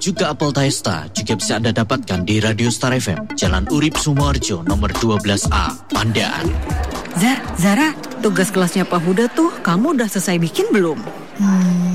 juga apel Taesta juga bisa Anda dapatkan di Radio Star FM, Jalan Urip Sumoharjo, nomor 12A, Pandaan. Zara, tugas kelasnya Pak Huda tuh kamu udah selesai bikin belum?